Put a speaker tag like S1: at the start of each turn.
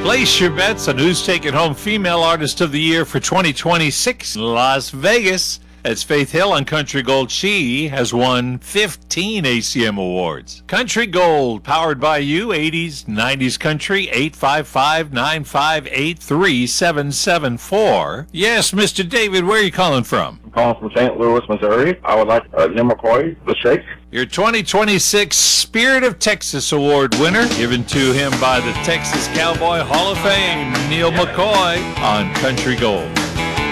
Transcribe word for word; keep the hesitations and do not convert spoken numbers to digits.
S1: Place your bets on who's taking home Female Artist of the Year for twenty twenty-six in Las Vegas. That's Faith Hill on Country Gold. She has won fifteen A C M awards. Country Gold, powered by you, eighties, nineties country, eight five five, nine five eight, three seven seven four. Yes, Mister David, where are you calling from?
S2: I'm calling from Saint Louis, Missouri. I would like uh, Neil McCoy, the shake.
S1: Your twenty twenty-six Spirit of Texas Award winner, given to him by the Texas Cowboy Hall of Fame, Neil McCoy on Country Gold.